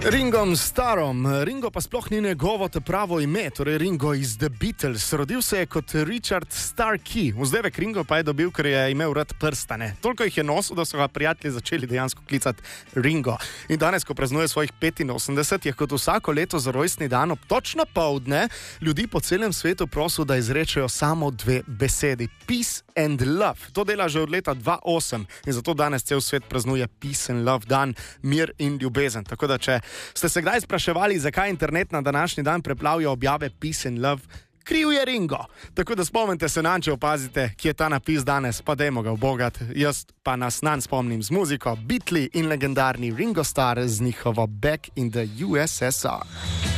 Ringom Starom. Ringo pa sploh ni njegovo te pravo ime, torej Ringo iz The Beatles. Rodil se je kot Richard Starkey. Vzdevek Ringo pa je dobil, ker je imel rad prstane. Toliko jih je nosil, da so ga prijatelji začeli dejansko klicati Ringo. In danes, ko praznuje svojih 85, je kot vsako leto za rojstni dan ob točno poldne ljudi po celem svetu prosil, da izrečejo samo dve besedi. Peace and love. To dela že od leta 2008 in zato danes cel svet praznuje Peace and love dan, mir in ljubezen. Tako da, če ste se kdaj spraševali, zakaj internet na današnji dan preplavlja objave Peace and Love, kriv je Ringo. Tako da spomnite se nanj, če opazite, kje je ta napis danes, pa dajmo ga ubogati. Jaz pa nas nanj spomnim z muziko Beatli in legendarni Ringo Starr z njihovo Back in the USSR.